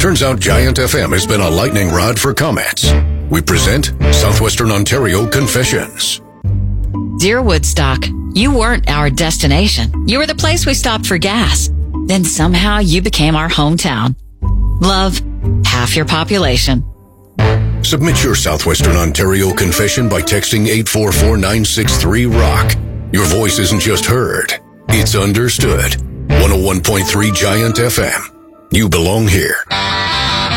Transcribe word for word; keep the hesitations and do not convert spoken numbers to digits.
Turns out Giant F M has been a lightning rod for comments. We present Southwestern Ontario Confessions. Dear Woodstock, you weren't our destination. You were the place we stopped for gas. Then somehow you became our hometown. Love, half your population. Submit your Southwestern Ontario confession by texting eight four four nine six three rock. Your voice isn't just heard, it's understood. one oh one point three Giant F M. You belong here.